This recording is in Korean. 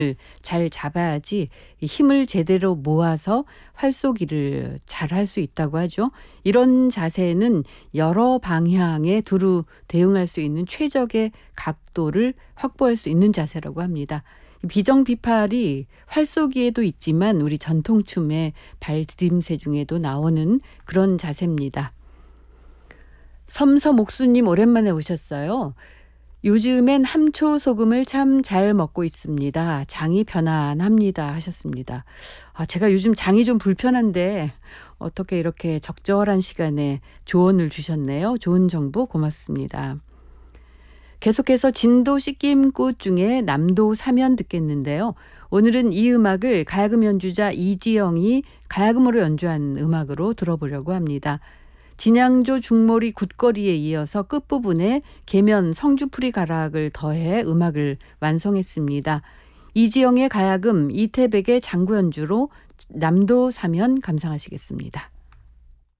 잘 잡아야지 이 힘을 제대로 모아서 활쏘기를 잘 할 수 있다고 하죠. 이런 자세는 여러 방향에 두루 대응할 수 있는 최적의 각도를 확보할 수 있는 자세라고 합니다. 비정비팔이 활쏘기에도 있지만 우리 전통춤의 발디딤새 중에도 나오는 그런 자세입니다. 섬서목수님 오랜만에 오셨어요. 요즘엔 함초 소금을 참 잘 먹고 있습니다. 장이 편안합니다 하셨습니다. 제가 요즘 장이 좀 불편한데 어떻게 이렇게 적절한 시간에 조언을 주셨네요. 좋은 정보 고맙습니다. 계속해서 진도 씻김꽃 중에 남도 사면 듣겠는데요. 오늘은 이 음악을 가야금 연주자 이지영이 가야금으로 연주한 음악으로 들어보려고 합니다. 진양조 중몰이 굿거리에 이어서 끝부분에 계면 성주풀이 가락을 더해 음악을 완성했습니다. 이지영의 가야금, 이태백의 장구 연주로 남도 사면 감상하시겠습니다.